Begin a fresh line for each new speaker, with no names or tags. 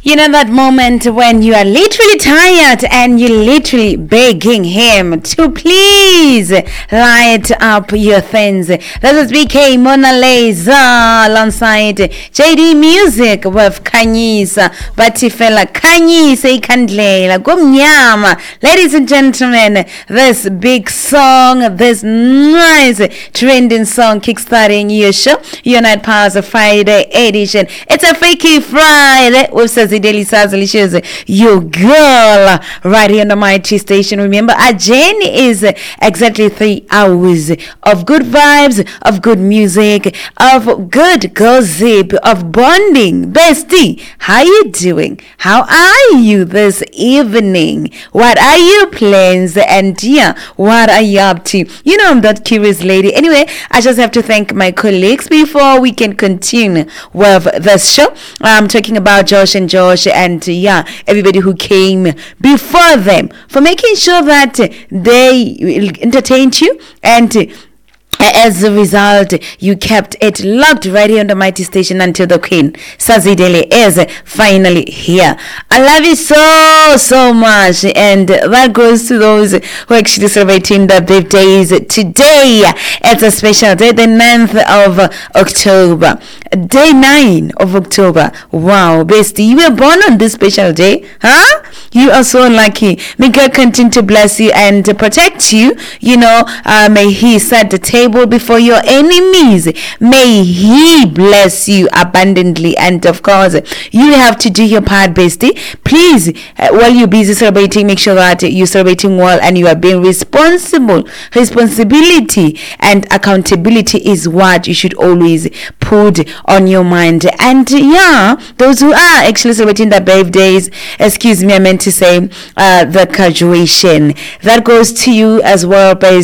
You know that moment when you are literally tired and you're literally begging him to please light up your things. This is BK Mona Lisa alongside JD Music with Khanyisa Batifela Khanyisa Ikandlela Gumnyama. Ladies and gentlemen, this big song, this nice trending song kickstarting your show, your Night Powers Friday edition. It's a Fakey Friday with Sazideli Sazali. She's your girl right here on the Mighty Station. Remember, our journey is exactly 3 hours of good vibes, of good music, of good gossip, of bonding. Bestie, how you doing? How are you this evening? What are your plans? And yeah, what are you up to? You know, I'm that curious lady. Anyway, I just have to thank my colleagues before we can continue with this show. I'm talking about Josh and yeah, everybody who came before them for making sure that they entertained you, and as a result, you kept it locked right here on the Mighty Station until the Queen Sazidele is finally here. I love you so much, and that goes to those who are actually celebrating their birthdays today. It's a special day, the 9th of October. Day 9 of October. Wow, bestie, you were born on this special day, huh? You are so lucky. May God continue to bless you and to protect you. You know, may He set the table before your enemies. May He bless you abundantly. And of course, you have to do your part, bestie. Please, while you're busy celebrating, make sure that you're celebrating well and you are being responsible. Responsibility and accountability is what you should always put on your mind. And yeah, those who are actually celebrating their birthdays, excuse me, I meant to say the graduation, that goes to you as well,